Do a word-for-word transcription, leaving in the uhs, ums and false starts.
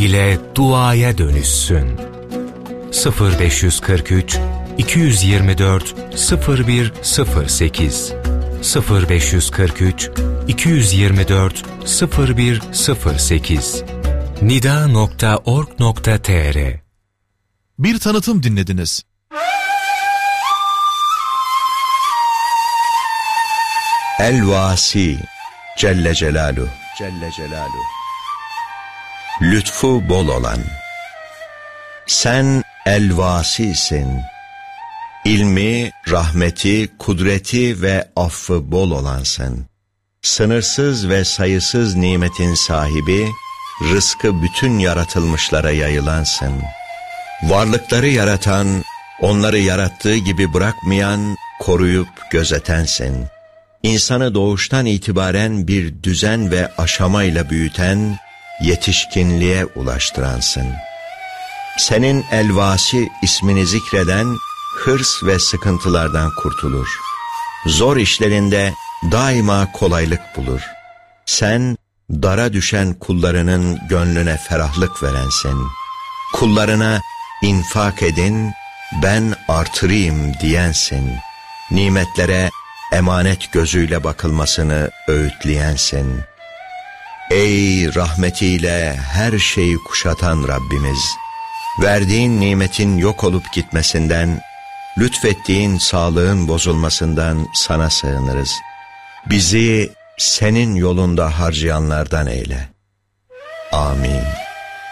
ile duaya dönüşsün. sıfır beş kırk üç iki yüz yirmi dört sıfır bir sıfır sekiz sıfır beş kırk üç iki yüz yirmi dört sıfır bir sıfır sekiz nida nokta org nokta tr. Bir tanıtım dinlediniz. El-Vasi Celle Celaluhu Celle Celaluhu lütfu bol olan. Sen El-Vasi'sin. İlmi, rahmeti, kudreti ve affı bol olansın. Sınırsız ve sayısız nimetin sahibi, rızkı bütün yaratılmışlara yayılansın. Varlıkları yaratan, onları yarattığı gibi bırakmayan, koruyup gözetensin. İnsanı doğuştan itibaren bir düzen ve aşamayla büyüten, yetişkinliğe ulaştıransın. Senin El-Vasi ismini zikreden, hırs ve sıkıntılardan kurtulur. Zor işlerinde daima kolaylık bulur. Sen, dara düşen kullarının gönlüne ferahlık verensin. Kullarına infak edin, ben artırayım diyensin. Nimetlere emanet gözüyle bakılmasını öğütleyensin. Ey rahmetiyle her şeyi kuşatan Rabbimiz! Verdiğin nimetin yok olup gitmesinden, lütfettiğin sağlığın bozulmasından sana sığınırız. Bizi senin yolunda harcayanlardan eyle. Amin.